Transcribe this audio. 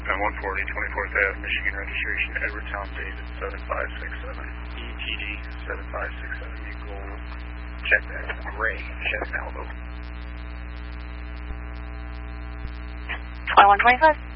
140, 24th Ave, Michigan registration, Edwardtown, David, 7567. ETD 7567. You go check that. Gray, Chevy Malibu. 125.